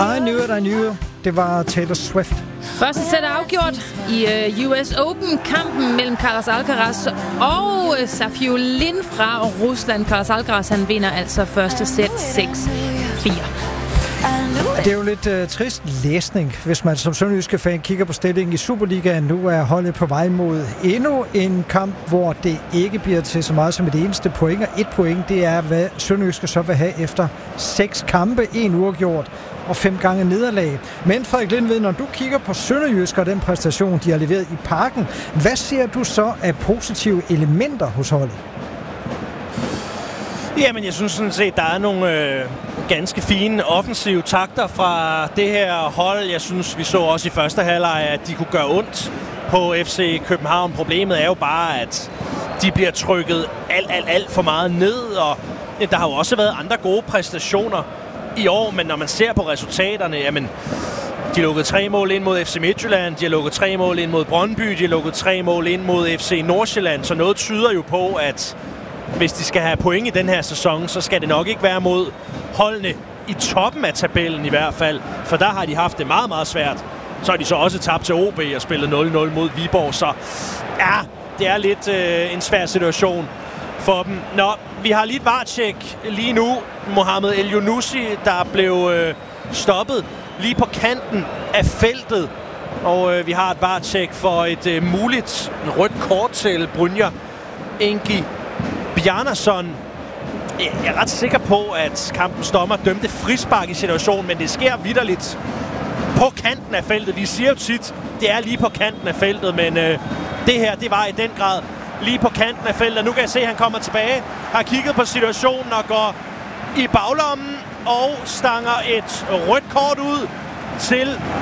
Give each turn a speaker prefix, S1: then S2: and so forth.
S1: I knew. Det var Taylor Swift.
S2: Første sæt er afgjort i US Open-kampen mellem Carlos Alcaraz og Safiullin fra Rusland. Carlos Alcaraz, han vinder altså første sæt 6-4.
S1: Det er jo lidt trist læsning, hvis man som sønderjyske fan kigger på stillingen i Superligaen. Nu er holdet på vej mod endnu en kamp, hvor det ikke bliver til så meget som et eneste point. Og 1 point, det er, hvad sønderjyske så vil have efter 6 kampe, 1 uafgjort og 5 gange nederlag. Men Frederik Lindved, når du kigger på sønderjyske og den præstation, de har leveret i Parken, hvad ser du så af positive elementer hos holdet?
S3: Jamen, jeg synes sådan set, der er nogle ganske fine offensive takter fra det her hold. Jeg synes, vi så også i første halvleg, at de kunne gøre ondt på FC København. Problemet er jo bare, at de bliver trykket alt for meget ned, og der har jo også været andre gode præstationer i år, men når man ser på resultaterne, jamen, de lukkede 3 mål ind mod FC Midtjylland, de har lukket 3 mål ind mod Brøndby, de har lukket 3 mål ind mod FC Nordsjælland, så noget tyder jo på, at hvis de skal have point i den her sæson, så skal det nok ikke være mod holdene i toppen af tabellen i hvert fald, for der har de haft det meget, meget svært. Så har de så også tabt til OB og spillet 0-0 mod Viborg, så ja, det er lidt en svær situation for dem. Nå, vi har lige et VAR-tjek lige nu. Mohamed El Younousi, der blev stoppet lige på kanten af feltet, og vi har et VAR-tjek for et muligt rødt kort til Brynjar Engi Bjarnason. Jeg er ret sikker på, at kampens dommer dømte frispark i situationen, men det sker vitterligt på kanten af feltet. Vi siger jo tit, det er lige på kanten af feltet, men det her, det var i den grad lige på kanten af feltet. Nu kan jeg se, at han kommer tilbage, har kigget på situationen og går i baglommen og stanger et rødt kort ud til